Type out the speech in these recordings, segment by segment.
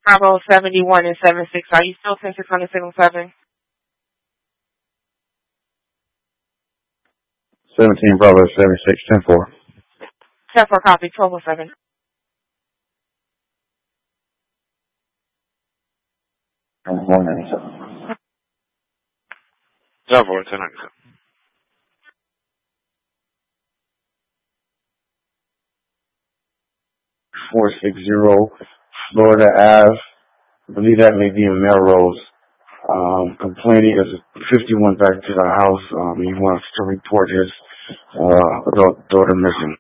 Bravo 71 and 76. Are you still 10607? 17 Bravo 76 10-4. 10-4 copy 1207. And 197. 10-4 1097. 460 Florida Ave. I believe that may be in Melrose. Complaining as 51 back to the house. He wants to report his adult daughter missing.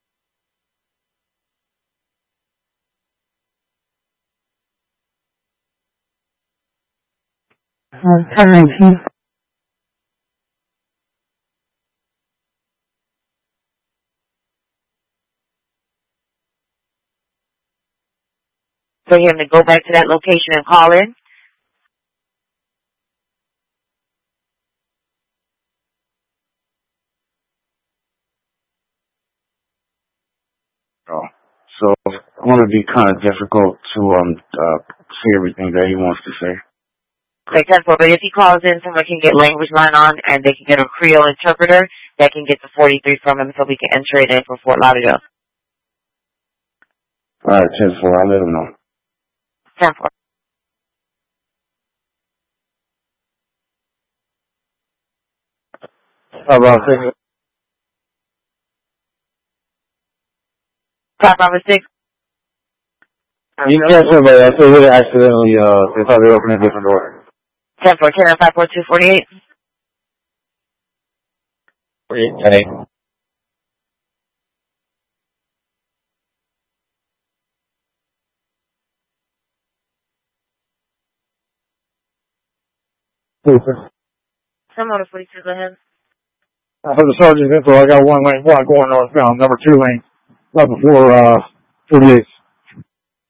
For him to go back to that location and call in? So it's going to be kind of difficult to say everything that he wants to say. Okay, 10-4, but if he calls in, someone can get language line on, and they can get a Creole interpreter that can get the 43 from him so we can enter it in for Fort Lauderdale. All right, 10-4, I'll let him know. 10-4. How about 6? Bravo 6. You know, yes, sir, but I said they accidentally, they thought they opened a different door. 10-4, 10-542-48. 48. Someone 42, go ahead. For the sergeant's info, I got one lane block going northbound, number 2 lane, right before 48.